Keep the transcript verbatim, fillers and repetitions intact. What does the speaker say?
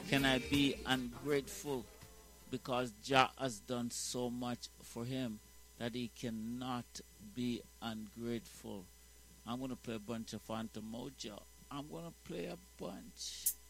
Can I be ungrateful? Because Jah has done so much for him that he cannot be ungrateful. I'm gonna play a bunch of Phantom Mojo. I'm gonna play a bunch.